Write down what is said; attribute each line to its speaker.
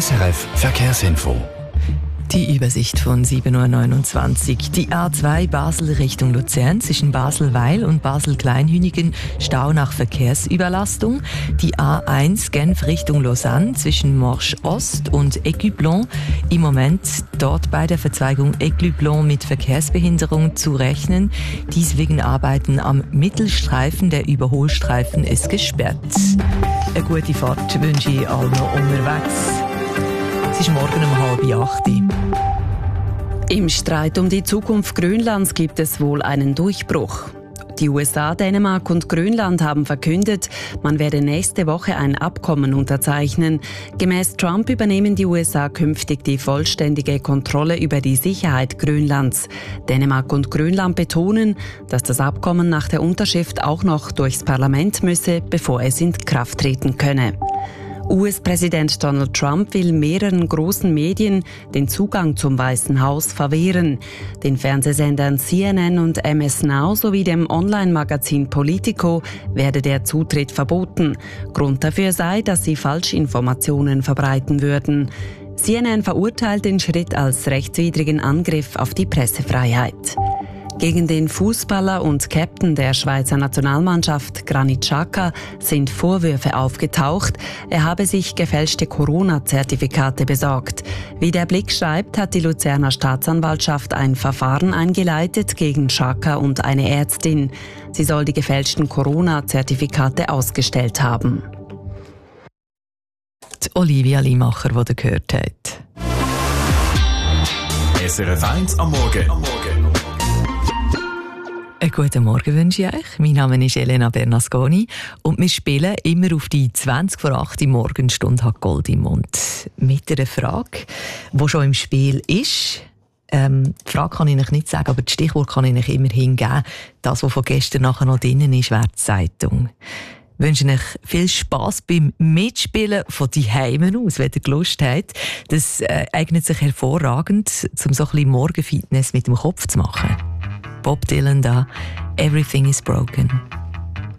Speaker 1: SRF Verkehrsinfo.
Speaker 2: Die Übersicht von 7.29 Uhr. Die A2 Basel Richtung Luzern zwischen Basel-Weil und Basel-Kleinhünigen Stau nach Verkehrsüberlastung. Die A1 Genf Richtung Lausanne zwischen Morsch Ost und Écublon. Im Moment dort bei der Verzweigung Écublon mit Verkehrsbehinderung zu rechnen. Dies wegen Arbeiten am Mittelstreifen. Der Überholstreifen ist gesperrt. Eine gute Fahrt wünsche ich allen noch unterwegs. Es ist morgen um 7:30 Uhr.
Speaker 3: Im Streit um die Zukunft Grönlands gibt es wohl einen Durchbruch. Die USA, Dänemark und Grönland haben verkündet, man werde nächste Woche ein Abkommen unterzeichnen. Gemäß Trump übernehmen die USA künftig die vollständige Kontrolle über die Sicherheit Grönlands. Dänemark und Grönland betonen, dass das Abkommen nach der Unterschrift auch noch durchs Parlament müsse, bevor es in Kraft treten könne. US-Präsident Donald Trump will mehreren großen Medien den Zugang zum Weißen Haus verwehren. Den Fernsehsendern CNN und MS Now sowie dem Online-Magazin Politico werde der Zutritt verboten. Grund dafür sei, dass sie Falschinformationen verbreiten würden. CNN verurteilt den Schritt als rechtswidrigen Angriff auf die Pressefreiheit. Gegen den Fußballer und Captain der Schweizer Nationalmannschaft Granit Xhaka sind Vorwürfe aufgetaucht. Er habe sich gefälschte Corona-Zertifikate besorgt. Wie der Blick schreibt, hat die Luzerner Staatsanwaltschaft ein Verfahren eingeleitet gegen Xhaka und eine Ärztin. Sie soll die gefälschten Corona-Zertifikate ausgestellt haben.
Speaker 2: Die Olivia Limacher, die ihr gehört habt.
Speaker 1: SRF 1 am Morgen.
Speaker 2: Einen guten Morgen wünsche ich euch. Mein Name ist Elena Bernasconi und wir spielen immer auf die 20 vor 8 Uhr Morgenstunde hat Gold im Mund. Mit einer Frage, die schon im Spiel ist. Die Frage kann ich euch nicht sagen, aber das Stichwort kann ich euch immerhin geben. Das, was von gestern nachher noch drinnen ist, wäre die Zeitung. Ich wünsche euch viel Spass beim Mitspielen von daheim aus, wenn ihr Lust habt. Das eignet sich hervorragend, um so ein bisschen Morgenfitness mit dem Kopf zu machen. Bob Dylan da, Everything is Broken.